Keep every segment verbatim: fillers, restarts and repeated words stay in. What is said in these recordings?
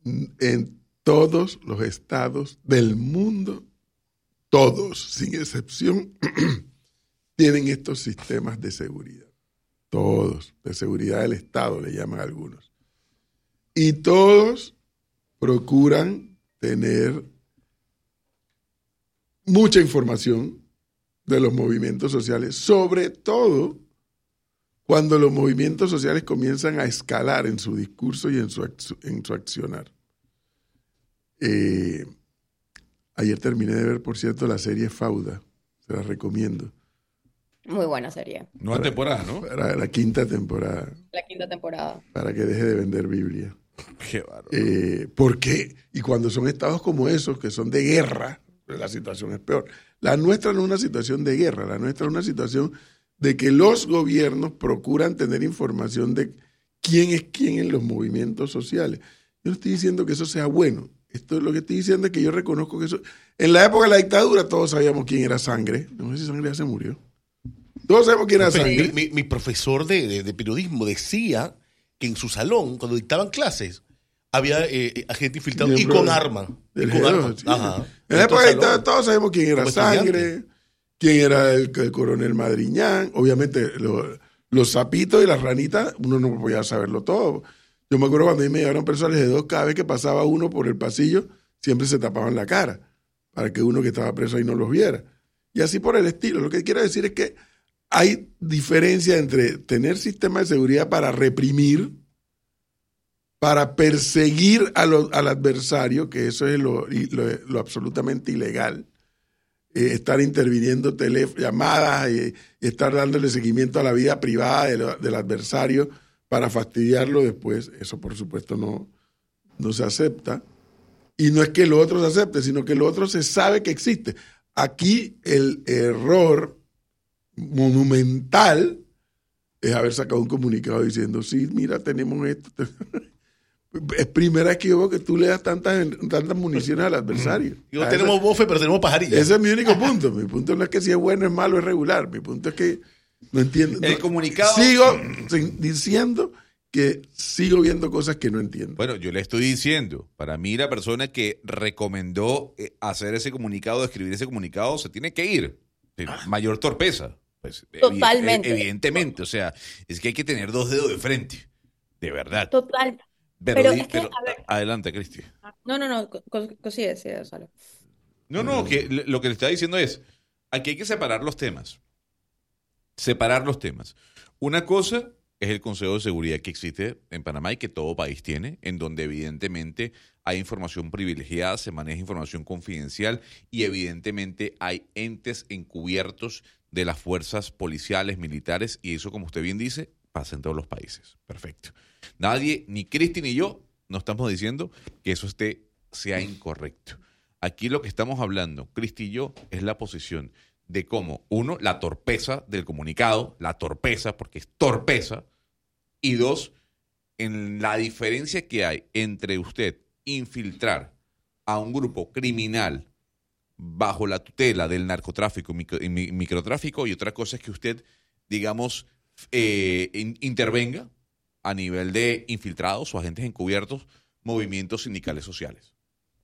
en todos los estados del mundo, todos, sin excepción, tienen estos sistemas de seguridad. Todos, de seguridad del Estado, le llaman algunos. Y todos procuran tener mucha información de los movimientos sociales, sobre todo cuando los movimientos sociales comienzan a escalar en su discurso y en su, en su accionar. Eh, ayer terminé de ver, por cierto, la serie Fauda. Se la recomiendo. Muy buena serie. Nueva para, temporada, ¿no? Para la quinta temporada. La quinta temporada. Para que deje de vender Biblia. Qué bárbaro. Eh, ¿Por qué? Y cuando son estados como esos, que son de guerra, la situación es peor. La nuestra no es una situación de guerra, la nuestra es una situación de que los gobiernos procuran tener información de quién es quién en los movimientos sociales. Yo no estoy diciendo que eso sea bueno. Esto lo que estoy diciendo es que yo reconozco que eso... En la época de la dictadura todos sabíamos quién era Sangre. No sé si Sangre ya se murió. Todos sabemos quién era Sangre. Mi, mi, mi profesor de, de, de periodismo decía que en su salón, cuando dictaban clases, había eh, agente infiltrado y con arma. Y con arma. Sí. Ajá. En la época de la dictadura todos sabemos quién era Como Sangre, estudiante. quién era el, el coronel Madriñán. Obviamente lo, los sapitos y las ranitas, uno no podía saberlo todo. Yo me acuerdo cuando a mí me llevaron personas de dos, cada vez que pasaba uno por el pasillo, siempre se tapaban la cara, para que uno que estaba preso ahí no los viera. Y así por el estilo. Lo que quiero decir es que hay diferencia entre tener sistemas de seguridad para reprimir, para perseguir a lo, al adversario, que eso es lo, lo, lo absolutamente ilegal, eh, estar interviniendo teléfono, llamadas y, y estar dándole seguimiento a la vida privada de lo, del adversario para fastidiarlo después. Eso, por supuesto, no, no se acepta. Y no es que lo otro se acepte, sino que lo otro se sabe que existe. Aquí el error monumental es haber sacado un comunicado diciendo, sí, mira, tenemos esto. Es primera vez que yo veo que tú le das tantas, tantas municiones al adversario. Y no tenemos bofe, pero tenemos pajarilla. Ese es mi único punto. Mi punto no es que si es bueno, es malo, es regular. Mi punto es que no entiendo. El no, comunicado... Sigo diciendo que sigo viendo cosas que no entiendo. Bueno, yo le estoy diciendo, para mí la persona que recomendó hacer ese comunicado, escribir ese comunicado, se tiene que ir. Mayor torpeza. Pues, Totalmente. Evi- evidentemente, o sea, es que hay que tener dos dedos de frente, de verdad. Total. Pero, Pero di- es que, pero- a ver. adelante, Cristi. No, no, no, co- co- sigue, sigue, solo. No, no, que le- lo que le está diciendo es, aquí hay que separar los temas. Separar los temas. Una cosa es el Consejo de Seguridad que existe en Panamá y que todo país tiene, en donde evidentemente hay información privilegiada, se maneja información confidencial y evidentemente hay entes encubiertos de las fuerzas policiales, militares, y eso, como usted bien dice, pasa en todos los países. Perfecto. Nadie, ni Cristi ni yo, no estamos diciendo que eso esté, sea incorrecto. Aquí lo que estamos hablando, Cristi y yo, es la posición de cómo, uno, la torpeza del comunicado, la torpeza, porque es torpeza, y dos, en la diferencia que hay entre usted infiltrar a un grupo criminal bajo la tutela del narcotráfico micro, y mi- microtráfico, y otra cosa es que usted, digamos, eh, in- intervenga a nivel de infiltrados o agentes encubiertos, movimientos sindicales sociales.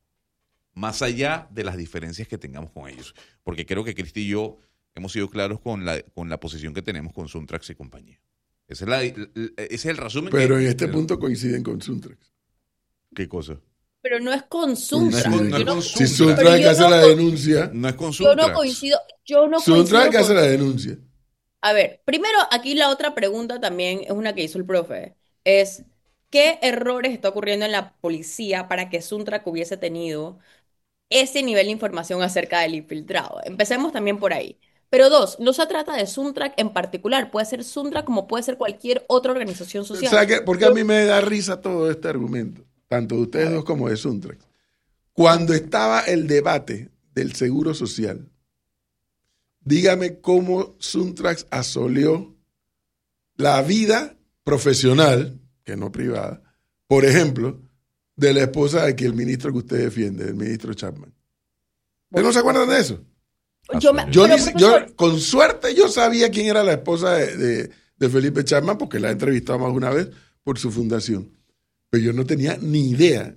Más allá de las diferencias que tengamos con ellos. Porque creo que Cristi y yo hemos sido claros con la, con la posición que tenemos con Suntrax y compañía. Esa es la, la- ese es el resumen. Pero que- en este punto coinciden con Suntrax. ¿Qué cosa? Pero no es con Suntrax. Coinciden. no es Yo con Si Suntrax. Suntrax Pero el que yo hace no la con- denuncia, No es con Yo Suntrax. no coincido, yo no Suntrax coincido el que hace con- la denuncia. A ver, primero aquí la otra pregunta también es una que hizo el profe, es ¿qué errores está ocurriendo en la policía para que Suntrack hubiese tenido ese nivel de información acerca del infiltrado? Empecemos también por ahí. Pero dos, no se trata de Suntrack en particular, puede ser Suntrack como puede ser cualquier otra organización social. ¿Sabe qué? Porque a mí me da risa todo este argumento, tanto de ustedes dos como de Suntrax. Cuando estaba el debate del seguro social, dígame cómo Suntrax asoleó la vida profesional, que no privada, por ejemplo, de la esposa de que el ministro que usted defiende, el ministro Chapman. ¿Ustedes no se acuerdan de eso? Yo, me- Yo, pero, ni si- profesor, yo, con suerte, yo sabía quién era la esposa de, de- de Felipe Chapman, porque la he entrevistado más de una vez por su fundación. Pero yo no tenía ni idea